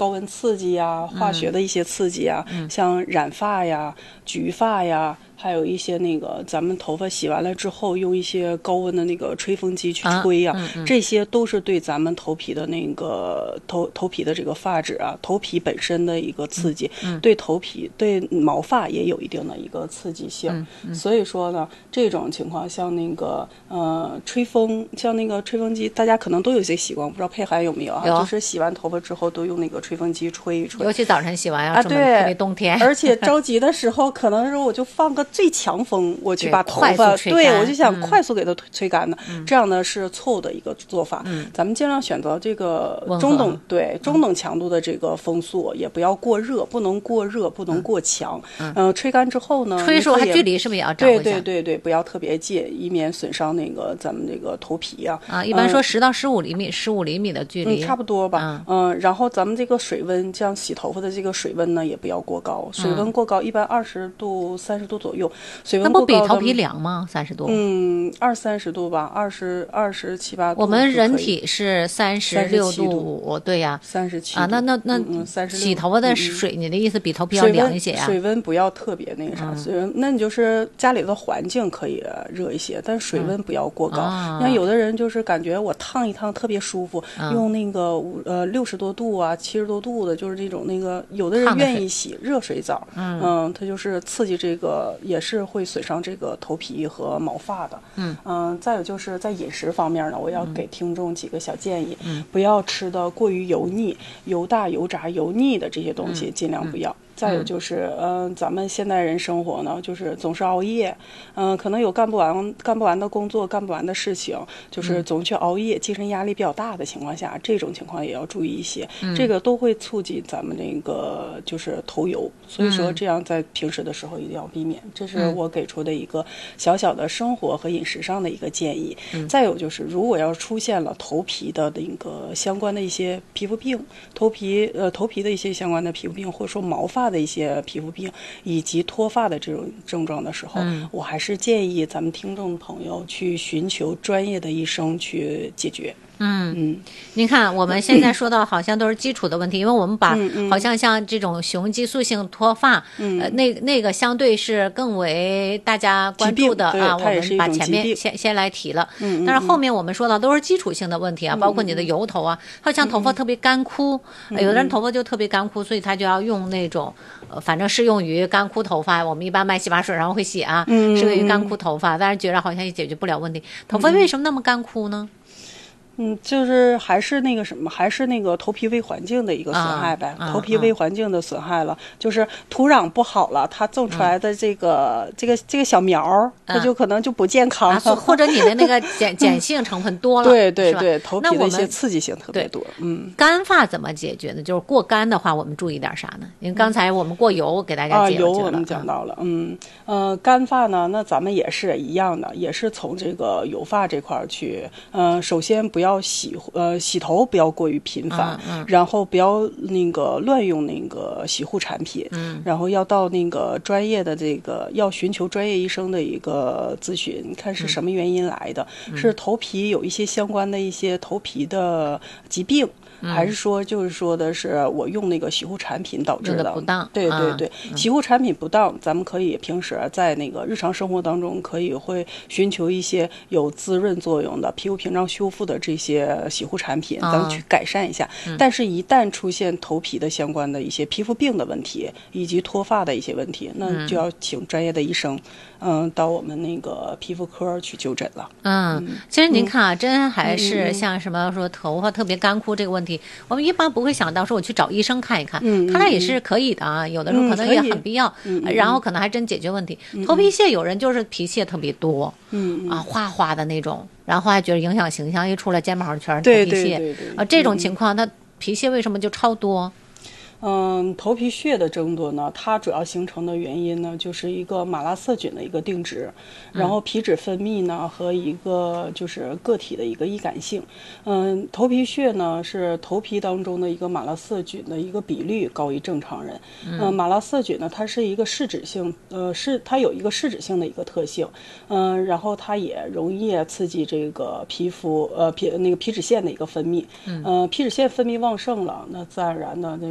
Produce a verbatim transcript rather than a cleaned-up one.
高温刺激呀、化学的一些刺激呀，嗯、像染发呀、焗发呀。还有一些那个咱们头发洗完了之后用一些高温的那个吹风机去吹呀、啊嗯嗯、这些都是对咱们头皮的那个头头皮的这个发质啊，头皮本身的一个刺激，嗯嗯、对头皮对毛发也有一定的一个刺激性。嗯嗯、所以说呢，这种情况像那个呃吹风，像那个吹风机，大家可能都有些习惯，不知道佩涵有没有啊？ 有就是洗完头发之后都用那个吹风机吹一吹， 尤其早晨洗完啊，对， 特别冬天， 而且着急的时候，可能是我就放个最强风，我去把头发，对, 对我就想快速给它吹干的，嗯、这样呢是错误的一个做法。嗯、咱们尽量选择这个中等，对中等强度的这个风速，嗯、也不要过热，不能过热，不能过强。嗯，呃、吹干之后呢， 吹的时候还距离是不是也要掌握一下？ 对对对对，不要特别近，以免损伤那个咱们这个头皮呀、 啊。啊，一般说十到十五厘米，十五厘米的距离， 嗯，差不多吧。嗯、呃，然后咱们这个水温，这样洗头发的这个水温呢，也不要过高，水温过高，一般二十度、三十度左右。水温过高， 那不比头皮凉吗？三十度？ 嗯，二三十度吧，二十二十七八度。 我们人体是三十六度，对呀， 三十七啊，那那那嗯，三十洗头发的水，你的意思比头皮要凉一些啊？ 水温不要特别那个啥，水温那你就是家里的环境可以热一些，但水温不要过高。你看有的人就是感觉我烫一烫特别舒服，用那个呃六十多度啊、七十多度的，就是这种那个有的人愿意洗热水澡，嗯，它就是刺激这个，也是会损伤这个头皮和毛发的。嗯嗯，再有就是在饮食方面呢，我要给听众几个小建议，嗯，不要吃的过于油腻、油大、油炸、油腻的这些东西，尽量不要。再有就是，嗯、呃，咱们现代人生活呢，就是总是熬夜，嗯、呃，可能有干不完、干不完的工作，干不完的事情，就是总去熬夜，精神压力比较大的情况下，这种情况也要注意一些，嗯、这个都会促进咱们那个就是头油，所以说这样在平时的时候一定要避免。这是我给出的一个小小的生活和饮食上的一个建议。嗯、再有就是，如果要出现了头皮的那个相关的一些皮肤病，头皮呃头皮的一些相关的皮肤病，或者说毛发的一些皮肤病以及脱发的这种症状的时候，嗯、我还是建议咱们听众朋友去寻求专业的医生去解决。 嗯嗯，您看我们现在说到好像都是基础的问题，嗯、因为我们把好像像这种雄激素性脱发，嗯、呃，那那个相对是更为大家关注的啊。我们把前面先先来提了，嗯、但是后面我们说到都是基础性的问题啊，嗯、包括你的油头啊，好像头发特别干枯，嗯、有的人头发就特别干枯，所以他就要用那种，呃，反正适用于干枯头发。我们一般买洗发水然后会洗啊，嗯、适用于干枯头发，但是觉得好像也解决不了问题。头发为什么那么干枯呢？ 嗯，就是还是那个什么，还是那个头皮微环境的一个损害呗。啊、头皮微环境的损害了，啊、就是土壤不好了，它种出来的这个、嗯、这个这个小苗，它就可能就不健康了， 啊、或者你的那个碱碱性成分多了， 对对对，头皮的一些刺激性特别多。嗯， 干发怎么解决呢？就是过干的话，我们注意点啥呢？因为刚才我们过油给大家解决了， 啊、油我们讲到了，嗯呃，干发呢，那咱们也是一样的，也是从这个油发这块去，嗯、呃，首先不要洗呃洗头不要过于频繁，嗯嗯、然后不要那个乱用那个洗护产品，嗯、然后要到那个专业的这个要寻求专业医生的一个咨询，看是什么原因来的，嗯、是头皮有一些相关的一些头皮的疾病。还是说就是说的是我用那个洗护产品导致的不当， 对对对，啊、洗护产品不当，咱们可以平时在那个日常生活当中可以会寻求一些有滋润作用的皮肤屏障修复的这些洗护产品，啊、咱们去改善一下。嗯、但是，一旦出现头皮的相关的一些皮肤病的问题，以及脱发的一些问题，那就要请专业的医生，嗯、呃，到我们那个皮肤科去就诊了。 嗯，嗯其实您看啊，嗯、真还是像什么说头发特别干枯这个问题。我们一般不会想到说我去找医生看一看，嗯、看来也是可以的啊。有的时候可能也很必要， 嗯、 然后可能还真解决问题。嗯、头皮屑有人就是皮屑特别多， 嗯啊，哗哗的那种，然后还觉得影响形象，一出来肩膀上全是头皮屑啊。这种情况，它皮屑为什么就超多？ 嗯，头皮屑的增多呢，它主要形成的原因呢，就是一个马拉色菌的一个定植，然后皮脂分泌呢和一个就是个体的一个易感性。嗯，头皮屑呢是头皮当中的一个马拉色菌的一个比率高于正常人。嗯，呃、马拉色菌呢，它是一个试脂性，呃，是它有一个试脂性的一个特性。嗯、呃，然后它也容易刺激这个皮肤呃皮那个皮脂腺的一个分泌。嗯，呃，皮脂腺分泌旺盛了，那自然而然的那